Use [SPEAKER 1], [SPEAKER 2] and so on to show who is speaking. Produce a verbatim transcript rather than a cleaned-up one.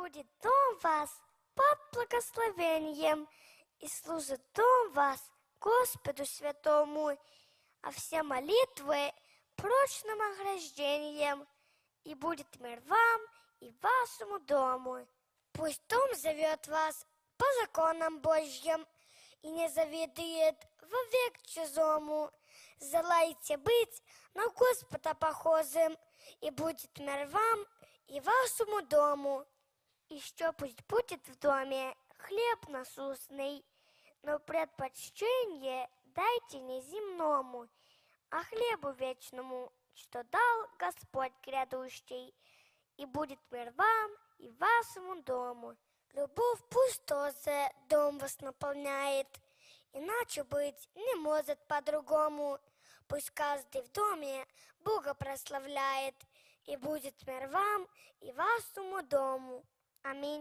[SPEAKER 1] будет дом вас под благословением, и служит дом вас Господу Святому, а все молитвы прочным ограждением, и будет мир вам и вашему дому. Пусть дом зовет вас по законам Божьим и не завидует вовек чужому. Желаете быть на Господа похожим, и будет мир вам и вашему дому. Еще пусть будет в доме хлеб насущный, но предпочтение дайте не земному, а хлебу вечному, что дал Господь грядущий, и будет мир вам и вашему дому. Любовь пусть тоже дом вас наполняет, иначе быть не может по-другому. Пусть каждый в доме Бога прославляет, и будет мир вам и вашему дому. Аминь.